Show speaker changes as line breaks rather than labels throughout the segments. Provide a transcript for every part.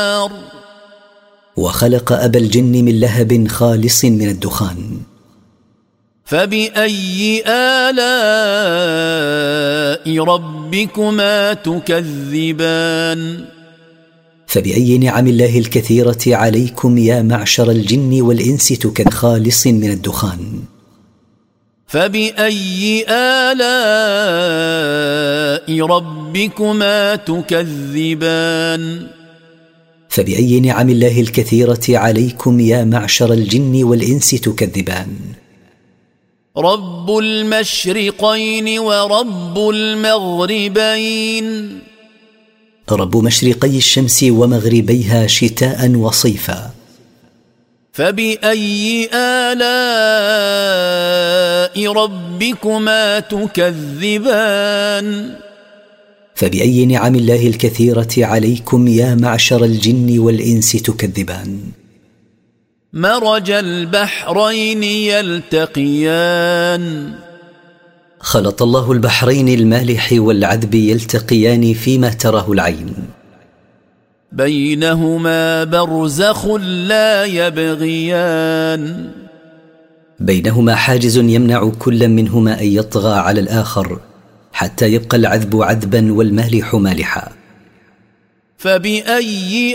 وخلق أبا الجن من لهب خالص من الدخان.
فبأي آلاء ربكما تكذبان؟
فبأي نعم الله الكثيرة عليكم يا معشر الجن والإنس خالص من الدخان.
فبأي آلاء ربكما تكذبان؟
فبأي نعم الله الكثيرة عليكم يا معشر الجن والإنس تكذبان؟
رب المشرقين ورب المغربين.
رب مشرقي الشمس ومغربيها شتاء وصيفا.
فبأي آلاء ربكما تكذبان؟
فبأي نعم الله الكثيرة عليكم يا معشر الجن والإنس تكذبان؟
مرج البحرين يلتقيان.
خلط الله البحرين المالح والعذب يلتقيان فيما تراه العين.
بينهما برزخ لا يبغيان.
بينهما حاجز يمنع كل منهما أن يطغى على الآخر حتى يبقى العذب عذبا والمالح مالحا.
فبأي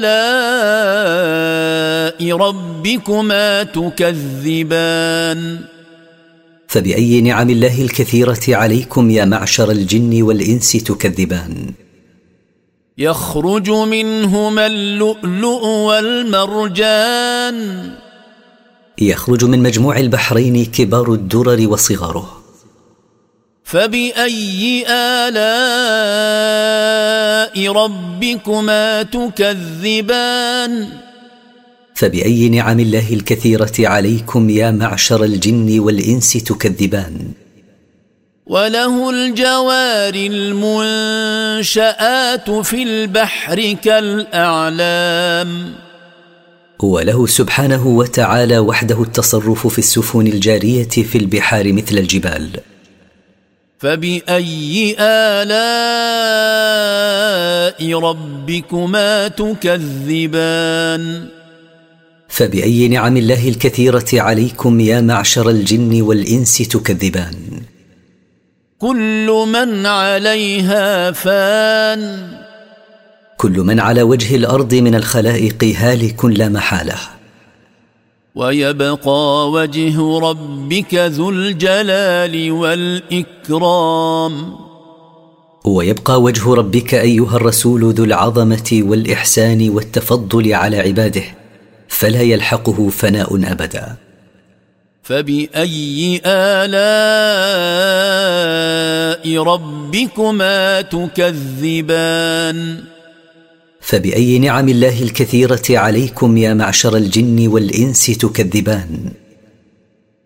آلاء ربكما تكذبان؟
فبأي نعم الله الكثيرة عليكم يا معشر الجن والإنس تكذبان؟
يخرج منهما اللؤلؤ والمرجان.
يخرج من مجموع البحرين كبار الدرر وصغاره.
فبأي آلاء ربكما تكذبان؟
فبأي نعم الله الكثيرة عليكم يا معشر الجن والإنس تكذبان؟
وله الجوار المنشآت في البحر كالأعلام.
وله سبحانه وتعالى وحده التصرف في السفن الجارية في البحار مثل الجبال.
فبأي آلاء ربكما تكذبان؟
فبأي نعم الله الكثيرة عليكم يا معشر الجن والإنس تكذبان؟
كل من عليها فان.
كل من على وجه الأرض من الخلائق هالك لا محالة.
ويبقى وجه ربك ذو الجلال والإكرام.
ويبقى وجه ربك أيها الرسول ذو العظمة والإحسان والتفضل على عباده فلا يلحقه فناء أبدا.
فبأي آلاء ربكما تكذبان؟
فبأي نعم الله الكثيرة عليكم يا معشر الجن والإنس تكذبان؟